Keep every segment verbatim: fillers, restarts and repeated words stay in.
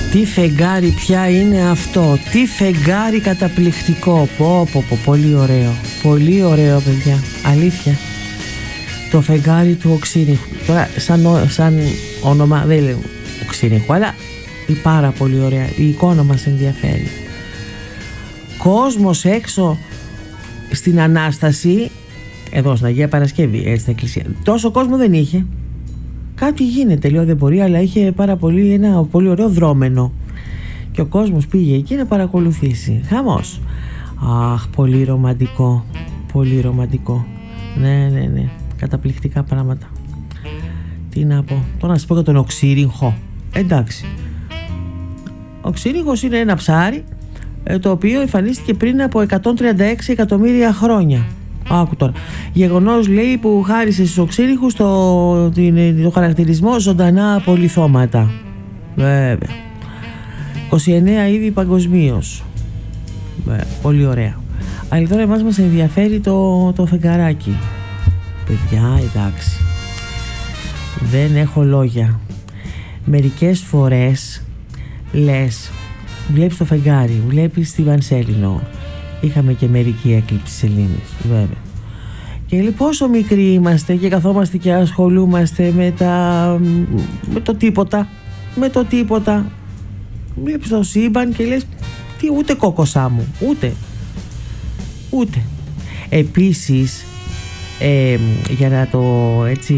Τι φεγγάρι πια είναι αυτό, τι φεγγάρι καταπληκτικό. Πω πω πω, πολύ ωραίο, πολύ ωραίο παιδιά, αλήθεια. Το φεγγάρι του Οξύριχου. Τώρα σαν, σαν όνομα δεν λέω Οξύριχου, αλλά η πάρα πολύ ωραία, η εικόνα μας ενδιαφέρει. Κόσμος έξω στην Ανάσταση, εδώ στην Αγία Παρασκευή, έτσι στην εκκλησία, τόσο κόσμο δεν είχε. Κάτι γίνεται, λέω, δεν μπορεί, αλλά είχε πάρα πολύ, ένα πολύ ωραίο δρόμενο. Και ο κόσμος πήγε εκεί να παρακολουθήσει. Χαμός. Αχ, πολύ ρομαντικό. Πολύ ρομαντικό. Ναι, ναι, ναι. Καταπληκτικά πράγματα. Τι να πω. Τώρα να σας πω για τον Οξύριχο. Εντάξει. Ο Οξύριχος είναι ένα ψάρι το οποίο εμφανίστηκε πριν από εκατόν τριάντα έξι εκατομμύρια χρόνια. Άκου τώρα. Γεγονός, λέει, που χάρισε στους Οξύριχους το, το χαρακτηρισμό ζωντανά πολυθώματα. Βέβαια. είκοσι εννέα είδη παγκοσμίως. Βέβαια. Πολύ ωραία. Αλλά τώρα εμάς μας ενδιαφέρει το, το φεγγαράκι. Παιδιά, εντάξει. Δεν έχω λόγια. Μερικές φορές λες, βλέπεις το φεγγάρι, βλέπεις τη Βανσέλινο. Είχαμε και μερική έκλειψη σελήνης, βέβαια. Και λέει πόσο μικροί είμαστε και καθόμαστε και ασχολούμαστε με τα... με το τίποτα. Με το τίποτα. Βλέπεις το σύμπαν και λες, τι, ούτε κόκοσά μου, ούτε. Ούτε. Επίσης, ε, για να το έτσι...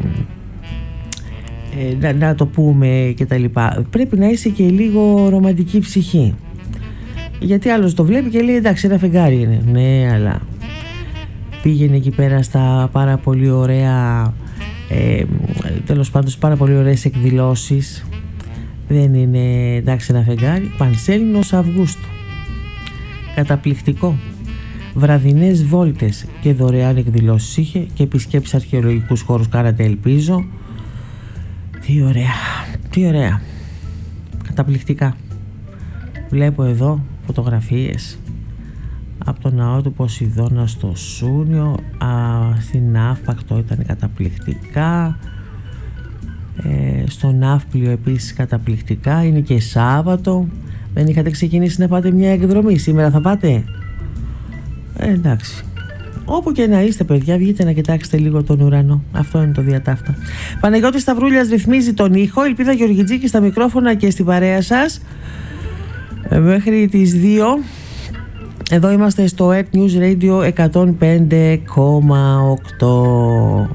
Ε, να, να το πούμε και τα λοιπά, πρέπει να είσαι και λίγο ρομαντική ψυχή. Γιατί άλλος το βλέπει και λέει εντάξει, ένα φεγγάρι είναι. Ναι, αλλά πήγαινε εκεί πέρα στα πάρα πολύ ωραία, ε, τέλος πάντων πάρα πολύ ωραίες εκδηλώσεις. Δεν είναι εντάξει ένα φεγγάρι. Πανσέλινος Αυγούστου. Καταπληκτικό. Βραδινές βόλτες και δωρεάν εκδηλώσεις είχε και επισκέψεις αρχαιολογικούς χώρους κάνατε, ελπίζω. Τι ωραία, τι ωραία. Καταπληκτικά. Βλέπω εδώ φωτογραφίες από το ναό του Ποσειδώνα στο Σούνιο, α, στην Αύπακτο ήταν καταπληκτικά, ε, στο Ναύπλιο επίσης καταπληκτικά. Είναι και Σάββατο. Δεν είχατε ξεκινήσει να πάτε μια εκδρομή? Σήμερα θα πάτε? Ε, εντάξει. Όπου και να είστε παιδιά, βγείτε να κοιτάξετε λίγο τον ουρανό. Αυτό είναι το διατάφτα. Παναγιώτης Σταυρούλιας ρυθμίζει τον ήχο. Ελπίδα Γεωργιτζίκη στα μικρόφωνα και στην παρέα σας μέχρι τις δύο. Εδώ είμαστε στο Earth News Radio εκατόν πέντε κόμμα οκτώ.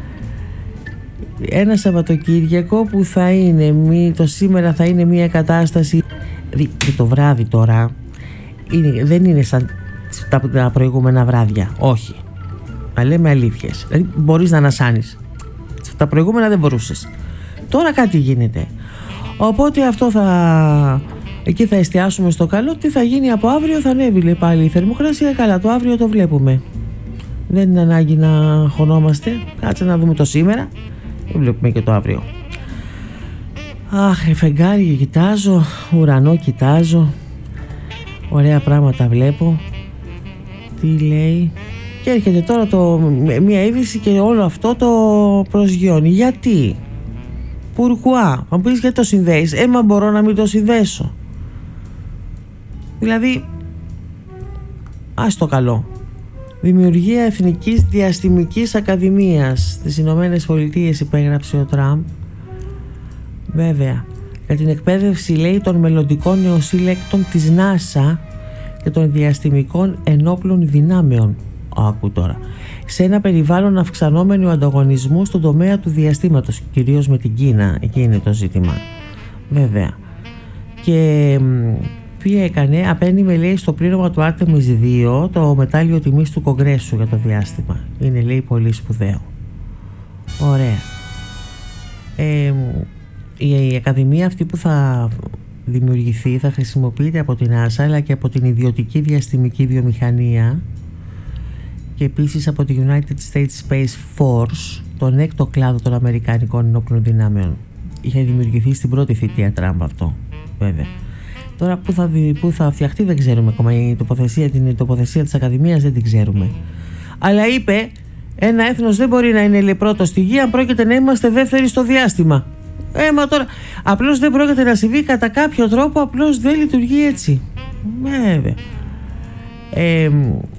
Ένα Σαββατοκύριακο που θα είναι μη, το σήμερα θα είναι μια κατάσταση και το βράδυ τώρα είναι, δεν είναι σαν τα, τα προηγούμενα βράδια. Όχι, να λέμε αλήθειες. Δηλαδή μπορείς να ανασάνεις. Τα προηγούμενα δεν μπορούσες. Τώρα κάτι γίνεται. Οπότε αυτό θα... εκεί θα εστιάσουμε στο καλό. Τι θα γίνει από αύριο? Θα ανέβει, λέει, πάλι η θερμοκρασία. Καλά, το αύριο το βλέπουμε. Δεν είναι ανάγκη να χωνόμαστε. Κάτσε να δούμε το σήμερα. Δεν βλέπουμε και το αύριο. Αχ, φεγγάρι κοιτάζω, ουρανό κοιτάζω. Ωραία πράγματα βλέπω. Τι λέει? Και έρχεται τώρα το, μια είδηση και όλο αυτό το προσγειώνει. Γιατί? Πουρκουά? Αν πεις γιατί το συνδέεις? Έμα μπορώ να μην το συνδέσω. Δηλαδή, ας το καλό. Δημιουργία Εθνικής Διαστημικής Ακαδημίας στις Ηνωμένες Πολιτείες υπέγραψε ο Τραμπ. Βέβαια, για την εκπαίδευση, λέει, των μελλοντικών νεοσύλλεκτων της NASA και των διαστημικών ενόπλων δυνάμεων. Άκου τώρα. Σε ένα περιβάλλον αυξανόμενου ανταγωνισμού στον τομέα του διαστήματος, κυρίως με την Κίνα, εκεί είναι το ζήτημα. Βέβαια. Και τι έκανε? Απένιμε, λέει, στο πλήρωμα του Artemis δύο το μετάλλιο τιμής του Κογκρέσου για το διάστημα. Είναι, λέει, πολύ σπουδαίο. Ωραία. Ε, η, η ακαδημία αυτή που θα δημιουργηθεί θα χρησιμοποιείται από την NASA αλλά και από την ιδιωτική διαστημική βιομηχανία και επίσης από τη United States Space Force, τον έκτο κλάδο των Αμερικανικών ενόπλων δυνάμεων. Είχε δημιουργηθεί στην πρώτη θητεία Τραμπ αυτό, βέβαια. Τώρα που θα, που θα φτιαχτεί δεν ξέρουμε ακόμα. Η τοποθεσία, την τοποθεσία της Ακαδημίας δεν την ξέρουμε. Αλλά είπε, ένα έθνος δεν μπορεί να είναι, λέει, πρώτο στη γη αν πρόκειται να είμαστε δεύτεροι στο διάστημα. Ε, μα τώρα απλώς δεν πρόκειται να συμβεί κατά κάποιο τρόπο, απλώς δεν λειτουργεί έτσι. Βέβαια. Ε,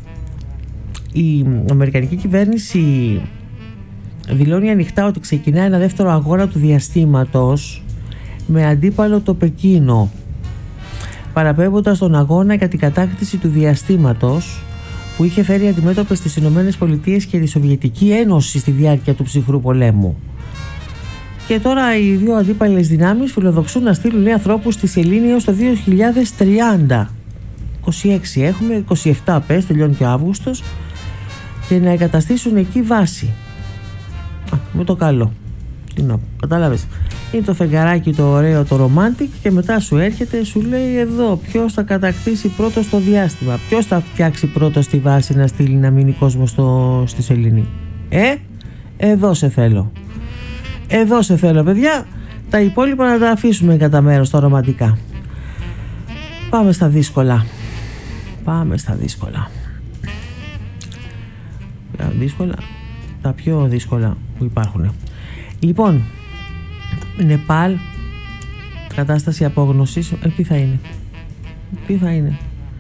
η αμερικανική κυβέρνηση δηλώνει ανοιχτά ότι ξεκινά ένα δεύτερο αγώνα του διαστήματος με αντίπαλο το Πεκίνο, παραπέμποντας τον αγώνα για την κατάκτηση του διαστήματος που είχε φέρει αντιμέτωπες τις Ηνωμένες Πολιτείες και τη Σοβιετική Ένωση στη διάρκεια του ψυχρού πολέμου. Και τώρα οι δύο αντίπαλες δυνάμεις φιλοδοξούν να στείλουν νέα ανθρώπους στη Σελήνη έως το δύο χιλιάδες τριάντα. είκοσι έξι έχουμε, είκοσι επτά πες, τελειώνει και ο Αύγουστος, και να εγκαταστήσουν εκεί βάση. Α, με το καλό. Τι να πω, κατάλαβες. Είναι το φεγγαράκι το ωραίο, το romantic, και μετά σου έρχεται, σου λέει εδώ ποιος θα κατακτήσει πρώτος το διάστημα, ποιος θα φτιάξει πρώτος τη βάση να στείλει να μείνει κόσμο στο, στη Σελήνη. Ε, εδώ σε θέλω. Εδώ σε θέλω, παιδιά. Τα υπόλοιπα να τα αφήσουμε κατά μέρος, τα ρομαντικά. Πάμε στα δύσκολα. Πάμε στα δύσκολα. Τα δύσκολα, τα πιο δύσκολα που υπάρχουν. Λοιπόν, Νεπάλ, κατάσταση απόγνωσης. Ε, τι θα είναι. Τι θα είναι.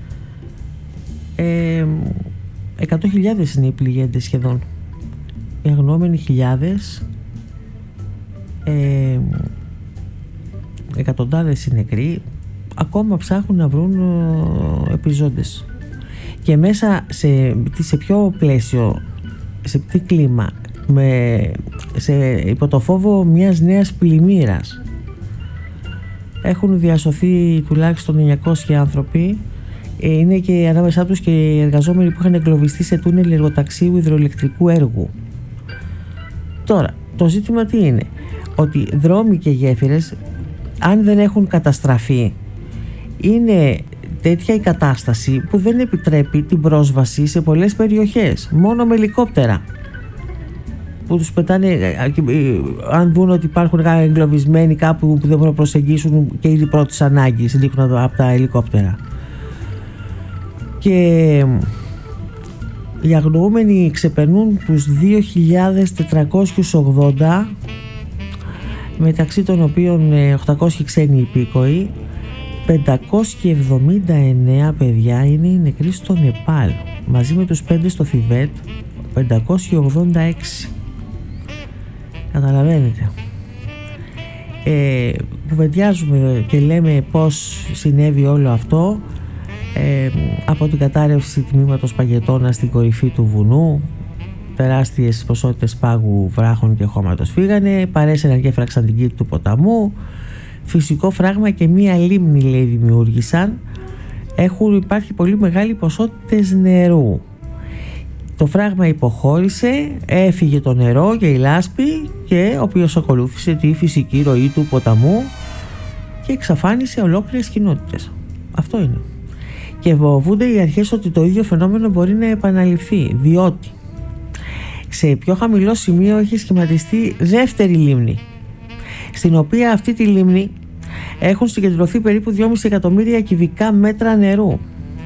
Ε, εκατό χιλιάδες είναι οι πληγέντες σχεδόν. Οι αγνοούμενοι χιλιάδες. Ε, εκατοντάδες οι νεκροί. Ακόμα ψάχνουν να βρουν ε, επιζώντες. Και μέσα σε, σε ποιο πλαίσιο, σε τι κλίμα, με, σε, υπό το φόβο μιας νέας πλημμύρας. Έχουν διασωθεί τουλάχιστον εννιακόσιοι άνθρωποι. Ε, είναι και ανάμεσά τους και οι εργαζόμενοι που είχαν εγκλωβιστεί σε τούνελ εργοταξίου υδροελεκτρικού έργου. Τώρα, το ζήτημα τι είναι? Ότι δρόμοι και γέφυρες, αν δεν έχουν καταστραφεί, είναι τέτοια η κατάσταση που δεν επιτρέπει την πρόσβαση σε πολλές περιοχές, μόνο με ελικόπτερα που τους πετάνε. Αν δουν ότι υπάρχουν εγκλωβισμένοι κάπου που δεν μπορούν να προσεγγίσουν και ήδη πρώτης ανάγκης, δείχνουν από τα ελικόπτερα. Και οι αγνοούμενοι ξεπερνούν τους δύο χιλιάδες τετρακόσιους ογδόντα, μεταξύ των οποίων οκτακόσιοι ξένοι υπήκοοι. πεντακόσιοι εβδομήντα εννέα παιδιά είναι οι νεκροί στο Νεπάλ, μαζί με τους πέντε στο Θιβέτ, πεντακόσιοι ογδόντα έξι. Καταλαβαίνετε. Ε, κουβεντιάζουμε και λέμε πώς συνέβη όλο αυτό, ε, από την κατάρρευση τμήματος Παγετώνα στην κορυφή του βουνού. Τεράστιες ποσότητες πάγου, βράχων και χώματος φύγανε, παρέσαιναν και έφραξαν την κήτη του ποταμού. Φυσικό φράγμα και μία λίμνη, λέει, δημιούργησαν. Έχουν υπάρχει πολύ μεγάλη ποσότητες νερού. Το φράγμα υποχώρησε, έφυγε το νερό και η λάσπη, και ο οποίος ακολούθησε τη φυσική ροή του ποταμού και εξαφάνισε ολόκληρες κοινότητες. Αυτό είναι. Και φοβούνται οι αρχές ότι το ίδιο φαινόμενο μπορεί να επαναληφθεί, διότι σε πιο χαμηλό σημείο έχει σχηματιστεί δεύτερη λίμνη, στην οποία αυτή τη λίμνη έχουν συγκεντρωθεί περίπου δυόμισι εκατομμύρια κυβικά μέτρα νερού.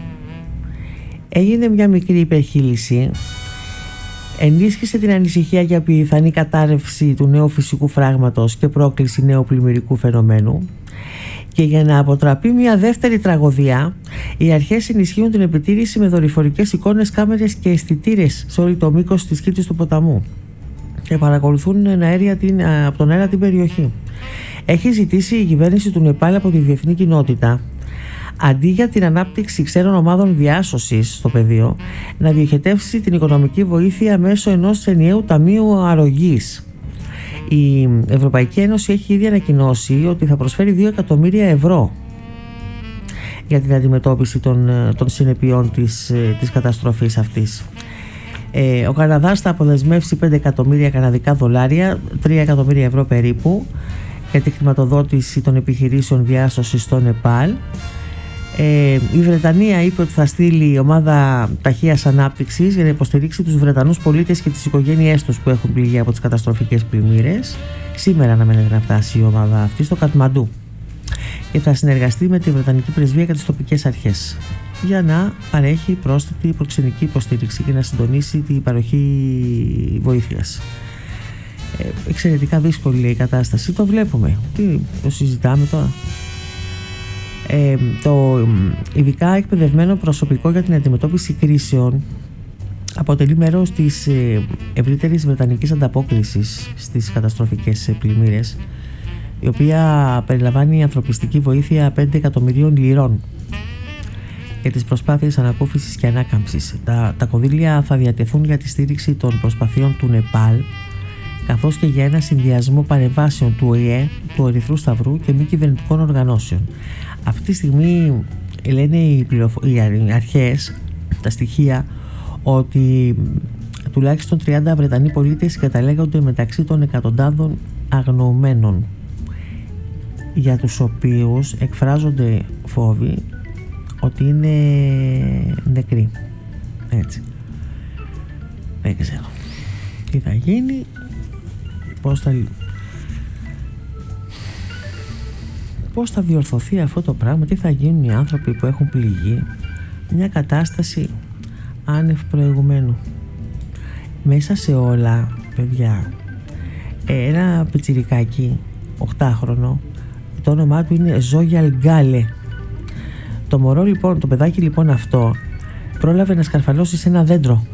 Έγινε μια μικρή υπερχείληση, ενίσχυσε την ανησυχία για πιθανή κατάρρευση του νέου φυσικού φράγματος και πρόκληση νέου πλημμυρικού φαινομένου, και για να αποτραπεί μια δεύτερη τραγωδία, οι αρχές ενισχύουν την επιτήρηση με δορυφορικές εικόνες, κάμερες και αισθητήρες σε όλο το μήκος της κήτης του ποταμού και παρακολουθούν αέρια την, από τον αέρα την περιοχή. Έχει ζητήσει η κυβέρνηση του Νεπάλ από τη διεθνή κοινότητα, αντί για την ανάπτυξη ξένων ομάδων διάσωσης στο πεδίο, να διοχετεύσει την οικονομική βοήθεια μέσω ενός ενιαίου ταμείου αρρωγής. Η Ευρωπαϊκή Ένωση έχει ήδη ανακοινώσει ότι θα προσφέρει δύο εκατομμύρια ευρώ για την αντιμετώπιση των, των συνεπειών της, της καταστροφής αυτής. Ε, ο Καναδάς θα αποδεσμεύσει πέντε εκατομμύρια καναδικά δολάρια, τρία εκατομμύρια ευρώ περίπου, για τη χρηματοδότηση των επιχειρήσεων διάσωσης στο Νεπάλ. Ε, η Βρετανία είπε ότι θα στείλει ομάδα ταχείας ανάπτυξης για να υποστηρίξει τους Βρετανούς πολίτες και τις οικογένειές τους που έχουν πληγεί από τις καταστροφικές πλημμύρες. Σήμερα αναμένεται να φτάσει η ομάδα αυτή στο Κατμαντού και θα συνεργαστεί με τη Βρετανική Πρεσβεία και τις τοπικές αρχές για να παρέχει πρόσθετη προξενική υποστήριξη και να συντονίσει την παροχή βοήθειας. ε, εξαιρετικά δύσκολη η κατάσταση. Το βλέπουμε. Τι το συζητάμε τώρα. Ε, το ειδικά εκπαιδευμένο προσωπικό για την αντιμετώπιση κρίσεων αποτελεί μέρος της ευρύτερης βρετανικής ανταπόκρισης στις καταστροφικές πλημμύρες, η οποία περιλαμβάνει ανθρωπιστική βοήθεια πέντε εκατομμυρίων λιρών για τις προσπάθειες ανακούφισης και ανάκαμψης. Τα, τα κονδύλια θα διατεθούν για τη στήριξη των προσπαθειών του Νεπάλ, καθώς και για ένα συνδυασμό παρεμβάσεων του Ο Η Ε, του Ερυθρού Σταυρού και μη κυβερνητικών οργανώσεων. Αυτή τη στιγμή λένε οι, πληροφο... οι αρχές, τα στοιχεία, ότι τουλάχιστον τριάντα Βρετανοί πολίτες καταλέγονται μεταξύ των εκατοντάδων αγνοωμένων, για τους οποίους εκφράζονται φόβοι ότι είναι νεκροί. Έτσι. Δεν ξέρω τι θα γίνει, πώς θα πώς θα διορθωθεί αυτό το πράγμα, τι θα γίνουν οι άνθρωποι που έχουν πληγεί. Μια κατάσταση άνευ προηγουμένου. Μέσα σε όλα, παιδιά, ένα πιτσιρικάκι οκτάχρονο, το όνομά του είναι Ζόγιαλ Γκάλε. Το μωρό λοιπόν, το παιδάκι λοιπόν αυτό πρόλαβε να σκαρφαλώσει σε ένα δέντρο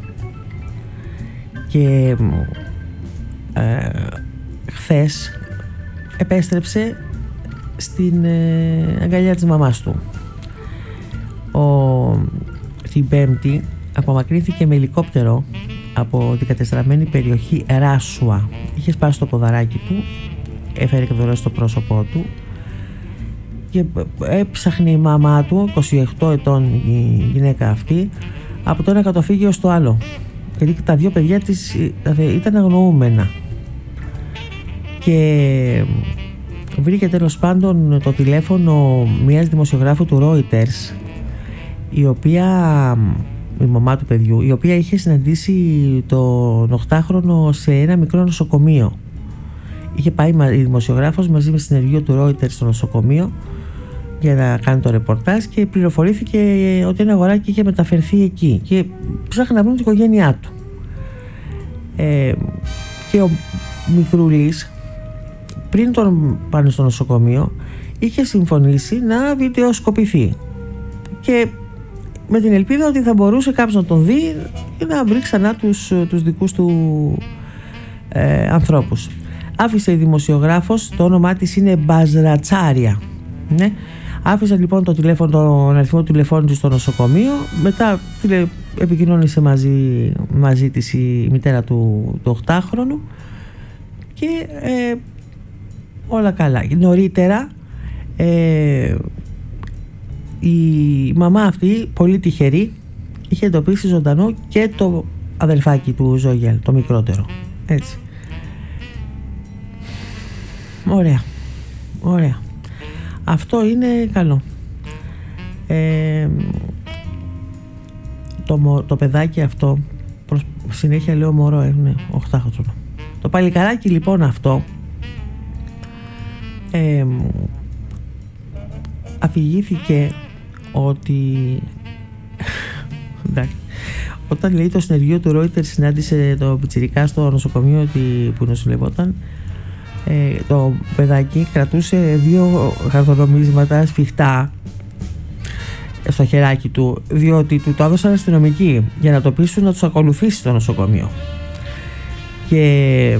και ε, χθες επέστρεψε στην ε, αγκαλιά της μαμάς του. Ο, την Πέμπτη απομακρύνθηκε με ελικόπτερο από την κατεστραμμένη περιοχή Ράσουα. Είχε σπάσει το ποδαράκι του, έφερε εκδορές στο πρόσωπό του και έψαχνε η μαμά του, είκοσι οκτώ ετών η γυναίκα αυτή, από το ένα καταφύγιο στο άλλο, γιατί τα δύο παιδιά της ήταν αγνοούμενα. Και βρήκε τέλος πάντων το τηλέφωνο μιας δημοσιογράφου του Reuters, η οποία, η μαμά του παιδιού, η οποία είχε συναντήσει τον οκτάχρονο σε ένα μικρό νοσοκομείο. Είχε πάει η δημοσιογράφος μαζί με συνεργείο του Reuters στο νοσοκομείο για να κάνει το ρεπορτάζ και πληροφορήθηκε ότι ένα αγοράκι είχε μεταφερθεί εκεί και ψάχνει να βρουν την οικογένειά του. Ε, και ο μικρούλης, πριν τον πάνε στο νοσοκομείο, είχε συμφωνήσει να βιντεοσκοπηθεί και με την ελπίδα ότι θα μπορούσε κάποιος να τον δει και να βρει ξανά τους, τους δικούς του ε, ανθρώπους. Άφησε η δημοσιογράφος, το όνομά της είναι Μπαζρατσάρια, ναι. Άφησε λοιπόν το τηλέφωνο, τον αριθμό του τηλεφώνου του στο νοσοκομείο. Μετά τηλε, επικοινώνησε μαζί, μαζί της η μητέρα του, του οκτάχρονου και ε, όλα καλά. Νωρίτερα ε, η μαμά αυτή, πολύ τυχερή, είχε εντοπίσει ζωντανό και το αδελφάκι του Ζόγιαλ, το μικρότερο. Έτσι. Ωραία. Ωραία. Αυτό είναι καλό. Ε, το, το παιδάκι αυτό, προς, συνέχεια λέω μωρό, είναι οκτάχρονο. Το παλικαράκι λοιπόν αυτό ε, αφηγήθηκε ότι εντάξει, όταν λέει το συνεργείο του Reuters συνάντησε το πιτσιρικά στο νοσοκομείο που νοσηλευόταν, ε, το παιδάκι κρατούσε δύο χαρτονομίσματα σφιχτά στο χεράκι του, διότι του το έδωσαν αστυνομικοί για να το πείσουν να τους ακολουθήσει στο νοσοκομείο. Και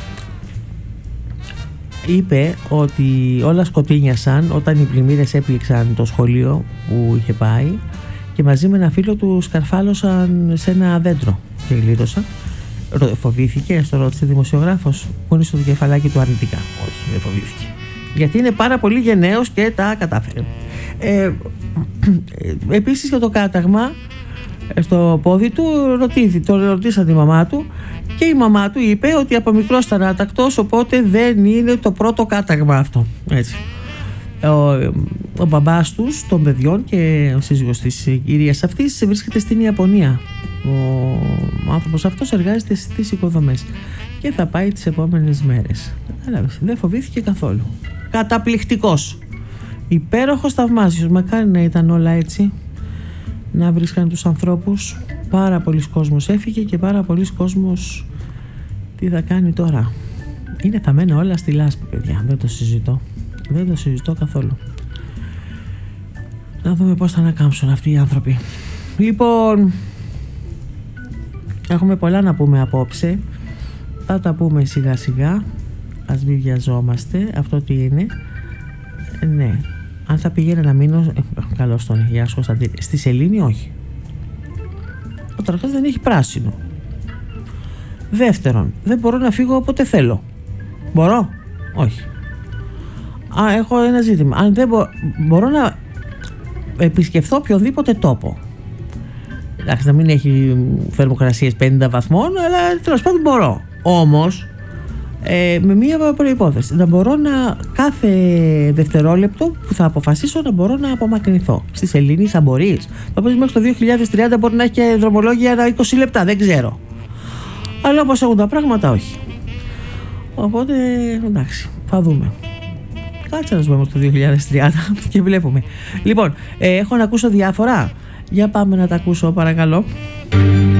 είπε ότι όλα σκοτίνιασαν όταν οι πλημμύρες έπληξαν το σχολείο που είχε πάει και μαζί με ένα φίλο του σκαρφάλωσαν σε ένα δέντρο και γλίτωσαν. Φοβήθηκε, στο ρώτησε δημοσιογράφος, που είναι στο κεφαλάκι του αρνητικά. Όχι, δεν φοβήθηκε, γιατί είναι πάρα πολύ γενναίος και τα κατάφερε. Ε, επίσης για το κάταγμα στο πόδι του, ρωτήθη, το ρωτήσαν τη μαμά του και η μαμά του είπε ότι από μικρός ήταν άτακτος, οπότε δεν είναι το πρώτο κάταγμα αυτό. Έτσι. Ο, ο μπαμπάς τους των παιδιών και ο σύζυγος της κυρίας αυτής βρίσκεται στην Ιαπωνία. Ο άνθρωπος αυτός εργάζεται στις οικοδομές και θα πάει τις επόμενες μέρες. Δεν φοβήθηκε καθόλου. Καταπληκτικός, υπέροχος, θαυμάσιος. Μακάρι να ήταν όλα έτσι, να βρίσκαν τους ανθρώπους. Πάρα πολλοί κόσμος έφυγε και πάρα πολλοί κόσμος τι θα κάνει τώρα. Είναι θαμμένα όλα στη λάσπη, παιδιά. Δεν το συζητώ. Δεν το συζητώ καθόλου. Να δούμε πώς θα ανακάμψουν αυτοί οι άνθρωποι. Λοιπόν, έχουμε πολλά να πούμε απόψε. Θα τα πούμε σιγά σιγά. Ας μην βιαζόμαστε. Αυτό τι είναι? Ναι. Αν θα πήγαινε να μείνω... Καλώς τον, γεια σου Κωνσταντίνη. Στη Σελήνη όχι. Ο τραχτός δεν έχει πράσινο. Δεύτερον, δεν μπορώ να φύγω όποτε θέλω. Μπορώ? Όχι. Α, έχω ένα ζήτημα. Αν δεν μπο... μπορώ να επισκεφθώ οποιοδήποτε τόπο. Εντάξει, να μην έχει θερμοκρασίες πενήντα βαθμών, αλλά τέλος πάντων μπορώ. Όμως, ε, με μία προϋπόθεση. Να μπορώ να κάθε δευτερόλεπτο που θα αποφασίσω να μπορώ να απομακρυνθώ. Στη Σελήνη θα μπορείς. Θα πεις μέχρι το δύο χιλιάδες τριάντα μπορεί να έχει και δρομολόγια ανά είκοσι λεπτά, δεν ξέρω. Αλλά όπως έχουν τα πράγματα, όχι. Οπότε, εντάξει, θα δούμε. Κάτσε να δούμε το δύο χιλιάδες τριάντα και βλέπουμε. Λοιπόν, ε, έχω να ακούσω διάφορα. Για πάμε να τα ακούσω, παρακαλώ.